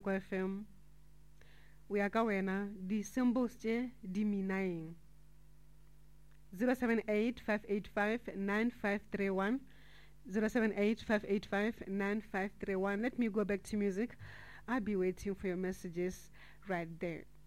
Moko FM. We are kawena di symbols je di minaing. 078-585-9531 078-585-9531. Let me go back to music. I'll be waiting for your messages right there.